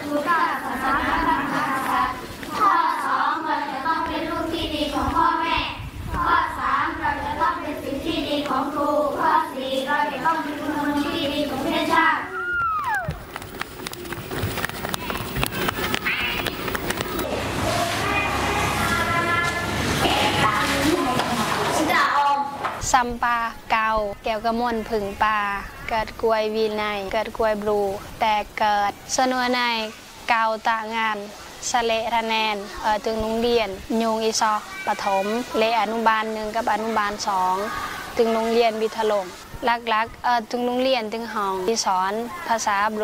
พุทธศาสนาพระมหากษัตริย์ข้อ2เราจะต้องเป็นลูกที่ดีของพ่อแม่ข้อ3เราจะต้องเป็นศิษย์ที่ดีของครูข้อ4เราจะต้องเป็นคนที่ดีของประเทศชาติซัมปาเกาแก้วกระมวลผึ่งปลาเกิดกวยวีไนเกิดกวยบลูแต่เกิดสนวนในเกาตะงานสเลระแนนตึงโรงเรียนยุงอีซอปฐมเลอนุบาล1กับอนุบาล2ตึงโรงเรียนวิทลงลักๆตึงโรงเรียนตึงห้องที่สอนภาษาบลู